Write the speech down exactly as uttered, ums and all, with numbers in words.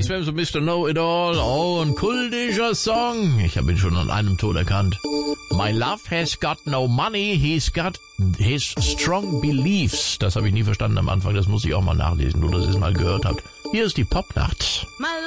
Swams und Mister Know-It-All. Oh, ein kultischer Song. Ich habe ihn schon an einem Ton erkannt. My love has got no money, he's got his strong beliefs. Das habe ich nie verstanden am Anfang, das muss ich auch mal nachlesen, nur dass ihr es mal gehört habt. Hier ist die Popnacht.